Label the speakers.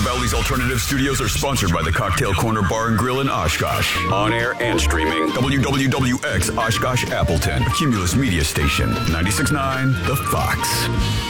Speaker 1: the Valley's Alternative Studios are sponsored by the Cocktail Corner Bar and Grill in Oshkosh. On air and streaming. WWWX Oshkosh Appleton. A Cumulus Media Station. 96.9 The Fox.